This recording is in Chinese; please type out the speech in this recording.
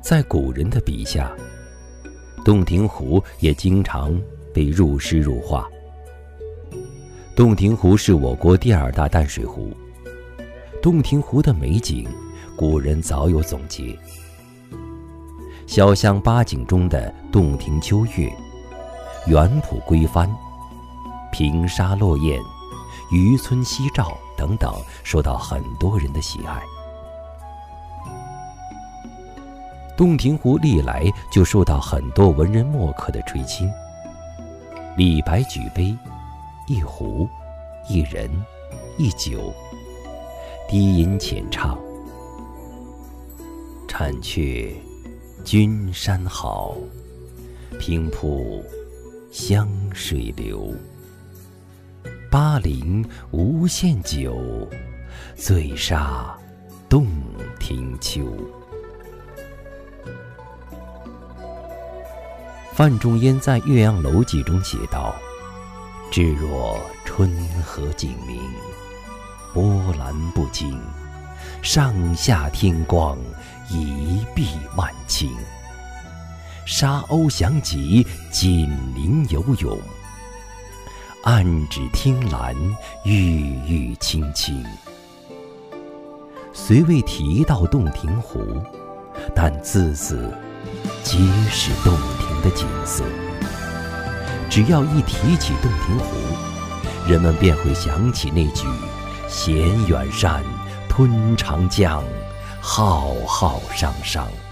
在古人的笔下，洞庭湖也经常被入诗入画。洞庭湖是我国第2大淡水湖，洞庭湖的美景，古人早有总结。小巷八景中的洞庭秋月、园圃归帆、平沙落雁、渔村夕照等等，受到很多人的喜爱。洞庭湖历来就受到很多文人墨客的垂青。李白举杯，一壶，一人，一酒，低吟浅唱：婵雀君山好，平铺湘水流。巴陵无限酒，醉杀洞庭秋。范仲淹在《岳阳楼记》中写道：至若春和景明，波澜不惊，上下天光，一碧万顷。沙鸥翔集，锦鳞游泳，岸芷汀兰，郁郁青青。虽未提到洞庭湖，但字字皆是洞庭的景色。只要一提起洞庭湖，人们便会想起那句衔远山吞长江，浩浩汤汤。